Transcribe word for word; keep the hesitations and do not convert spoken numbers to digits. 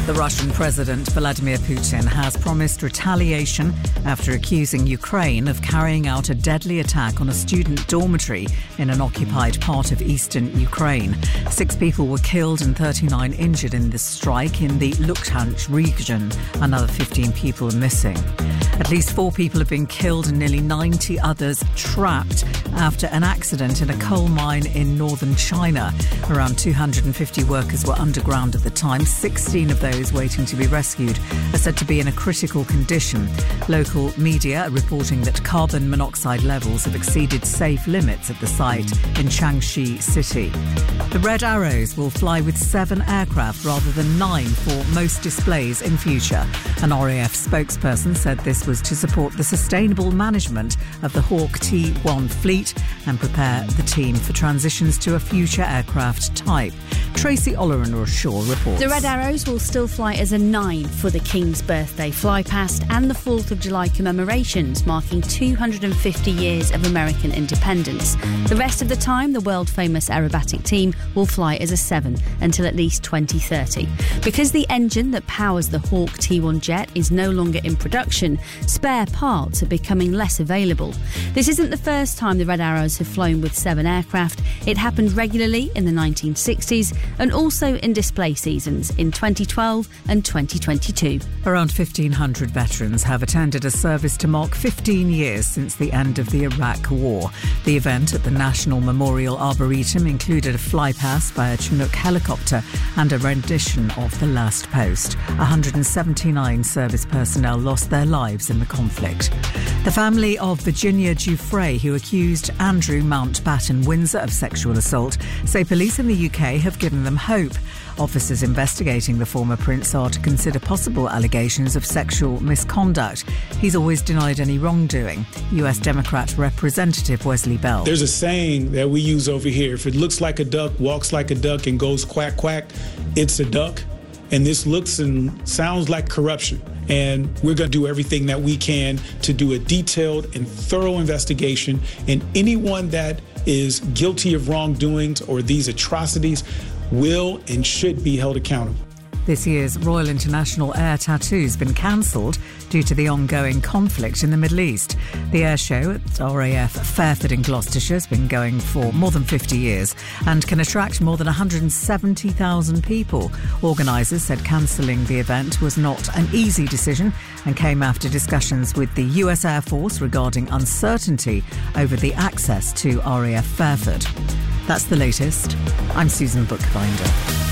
The Russian President Vladimir Putin has promised retaliation after accusing Ukraine of carrying out a deadly attack on a student dormitory in an occupied part of eastern Ukraine. Six people were killed and thirty-nine injured in the strike in the Luhansk region. Another fifteen people are missing. At least four people have been killed and nearly ninety others trapped after an accident in a coal mine in northern China. Around two hundred fifty workers were underground at the time. sixteen of those waiting to be rescued are said to be in a critical condition. Local media are reporting that carbon monoxide levels have exceeded safe limits at the site in Changsha City. The Red Arrows will fly with seven aircraft rather than nine for most displays in future. An R A F spokesperson said this was to support the sustainable management of the Hawk T one fleet and prepare the team for transitions to a future aircraft type. Tracy Oleron-Shaw reports. The Red Arrows will still fly as a nine for the King's birthday flypast and the fourth of July commemorations, marking two hundred fifty years of American independence. The rest of the time, the world-famous aerobatic team will fly as a seven until at least twenty thirty. Because the engine that powers the Hawk T one jet is no longer in production, spare parts are becoming less available. This isn't the first time the Red Arrows have flown with seven aircraft. It happened regularly in the nineteen sixties and also in display seasons in twenty twelve and twenty twenty-two. Around fifteen hundred veterans have attended a service to mark fifteen years since the end of the Iraq War. The event at the National Memorial Arboretum included a flypast by a Chinook helicopter and a rendition of The Last Post. one hundred seventy-nine service personnel lost their lives in the conflict. The family of Virginia Giuffre, who accused Andrew Mountbatten Windsor of sexual assault, say police in the U K have given them hope. Officers investigating the former prince are to consider possible allegations of sexual misconduct. He's always denied any wrongdoing. U S Democrat Representative Wesley Bell. There's a saying that we use over here. If it looks like a duck, walks like a duck, and goes quack, quack, it's a duck. And this looks and sounds like corruption. And we're going to do everything that we can to do a detailed and thorough investigation. And anyone that is guilty of wrongdoings or these atrocities will and should be held accountable. This year's Royal International Air Tattoo has been cancelled due to the ongoing conflict in the Middle East. The air show at R A F Fairford in Gloucestershire has been going for more than fifty years and can attract more than one hundred seventy thousand people. Organisers said cancelling the event was not an easy decision and came after discussions with the U S Air Force regarding uncertainty over the access to R A F Fairford. That's the latest. I'm Susan Bookbinder.